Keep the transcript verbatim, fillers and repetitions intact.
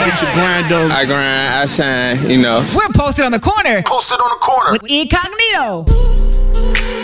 Get your grind on. I grind, I shine, you know. We're posted on the corner. Posted on the corner. With Incognito.